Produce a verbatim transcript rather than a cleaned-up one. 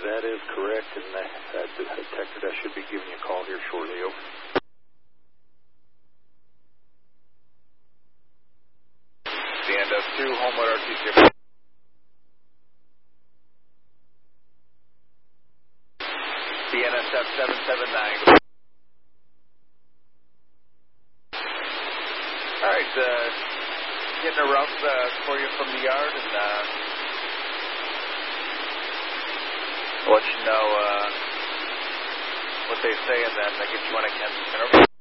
That is correct, and that, that detected I should be giving you a call here shortly. Over. Stand up two, Homewood R T C. B N S F seven seven nine. All right, uh, getting a route uh, for you from the yard, and uh, I'll let you know uh, what they say, and then I get you on a Kent.